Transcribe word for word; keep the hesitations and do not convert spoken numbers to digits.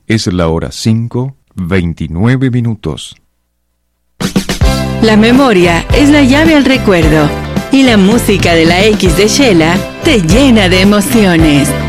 Es la hora cinco, veintinueve minutos. La memoria es la llave al recuerdo y la música de la X de Shela te llena de emociones.